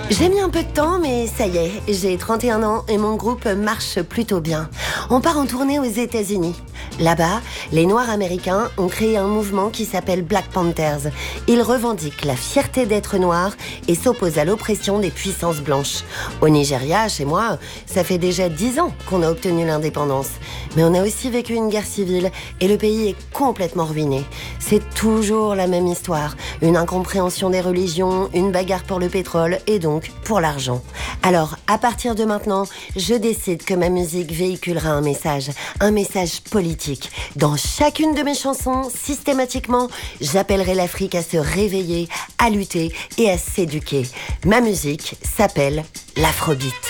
J'ai mis un peu de temps, mais ça y est, j'ai 31 ans et mon groupe marche plutôt bien. On part en tournée aux États-Unis. Là-bas, les Noirs américains ont créé un mouvement qui s'appelle Black Panthers. Ils revendiquent la fierté d'être noirs et s'opposent à l'oppression des puissances blanches. Au Nigeria, chez moi, ça fait déjà 10 ans qu'on a obtenu l'indépendance. Mais on a aussi vécu une guerre civile et le pays est complètement ruiné. C'est toujours la même histoire. Une incompréhension des religions, une bagarre pour le pétrole et donc pour l'argent. Alors, à partir de maintenant, je décide que ma musique véhiculera un message politique. Dans chacune de mes chansons, systématiquement, j'appellerai l'Afrique à se réveiller, à lutter et à s'éduquer. Ma musique s'appelle l'Afrobeat.